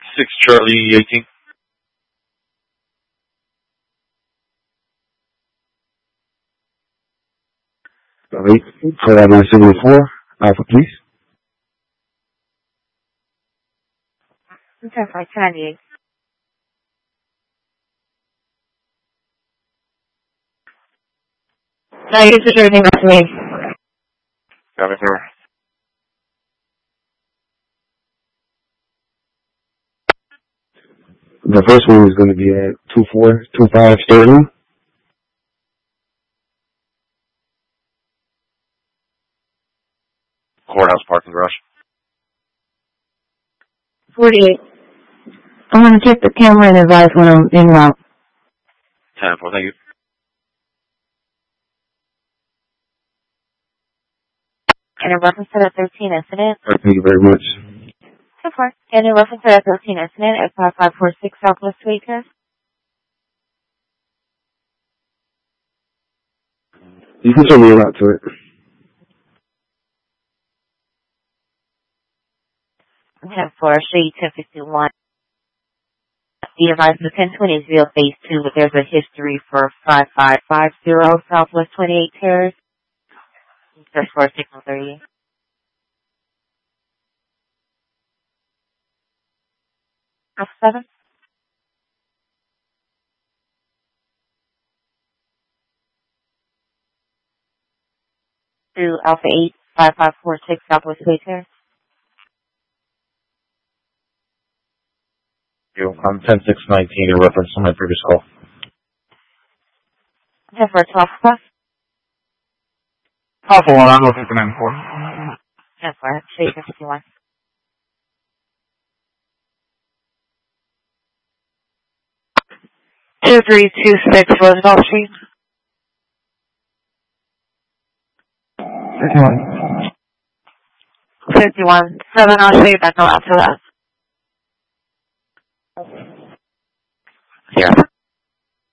6 Charlie 18. Alright, for that 974, Alpha, please. Okay, 598. Now you're just reading up to me. Got it, sir. The first one is going to be at 2425 Sterling. Courthouse parking garage. 48. I'm going to check the camera and advise when I'm en route. 10-4, thank you. And in reference to that 13 incident. Thank you very much. 10-4. And in reference to that 13 incident at 5546 Southwest Waker. You can show me a route to it. 10-4, show you 1051. The advised the 1020 is real phase 2, but there's a history for 5550 Southwest 28 Terrace. Search for signal 30. Alpha 7. To Alpha 8, 5546 Southwest 28 Terrace. I'm 10619 in reference to my previous call. 10-4, 12 plus. Alpha 1, I'm looking for 9-4. 10-4, show you 1051. Two 326 Roosevelt Street. 51. 51. 7, I'll show you back out after that. Yeah.